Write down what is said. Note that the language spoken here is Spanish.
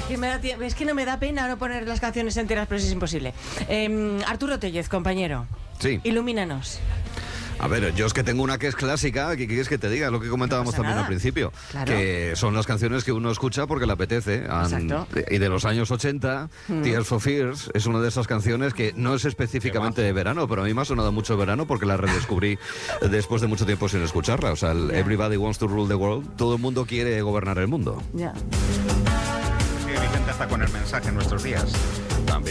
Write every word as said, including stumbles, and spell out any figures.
que me da tie- es que no me da pena no poner las canciones enteras, pero eso es imposible. Eh, Arturo Tellez, compañero. Sí. Ilumínanos. A ver, yo es que tengo una que es clásica, que quieres que te diga, lo que comentábamos No pasa también nada. al principio, Claro. que son las canciones que uno escucha porque le apetece. Han- Exacto. y de los años ochenta, Mm. Tears for Fears es una de esas canciones que no es específicamente de verano, pero a mí me ha sonado mucho verano porque la redescubrí después de mucho tiempo sin escucharla. O sea, el Ya. Everybody Wants to Rule the World, todo el mundo quiere gobernar el mundo. Ya. Sigue vigente hasta con el mensaje en nuestros días. También.